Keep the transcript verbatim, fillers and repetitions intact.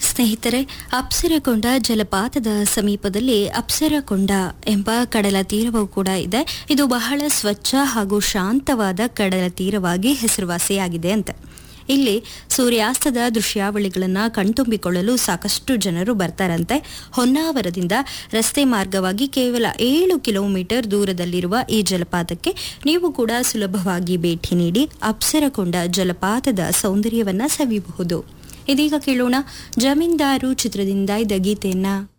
ಸ್ನೇಹಿತರೆ, ಅಪ್ಸರಕೊಂಡ ಜಲಪಾತದ ಸಮೀಪದಲ್ಲಿ ಅಪ್ಸರಕೊಂಡ ಎಂಬ ಕಡಲ ತೀರವೂ ಕೂಡ ಇದೆ. ಇದು ಬಹಳ ಸ್ವಚ್ಛ ಹಾಗೂ ಶಾಂತವಾದ ಕಡಲ ತೀರವಾಗಿ ಹೆಸರುವಾಸಿಯಾಗಿದೆ ಅಂತ. ಇಲ್ಲಿ ಸೂರ್ಯಾಸ್ತದ ದೃಶ್ಯಾವಳಿಗಳನ್ನು ಕಣ್ತುಂಬಿಕೊಳ್ಳಲು ಸಾಕಷ್ಟು ಜನರು ಬರ್ತಾರಂತೆ. ಹೊನ್ನಾವರದಿಂದ ರಸ್ತೆ ಮಾರ್ಗವಾಗಿ ಕೇವಲ ಏಳು ಕಿಲೋಮೀಟರ್ ದೂರದಲ್ಲಿರುವ ಈ ಜಲಪಾತಕ್ಕೆ ನೀವು ಕೂಡ ಸುಲಭವಾಗಿ ಭೇಟಿ ನೀಡಿ ಅಪ್ಸರಕೊಂಡ ಜಲಪಾತದ ಸೌಂದರ್ಯವನ್ನ ಸವಿಯಬಹುದು. ಇದೀಗ ಕೇಳೋಣ ಜಮೀನ್ದಾರು ಚಿತ್ರದಿಂದ ಇದ್ದ ಗೀತೆಯನ್ನ.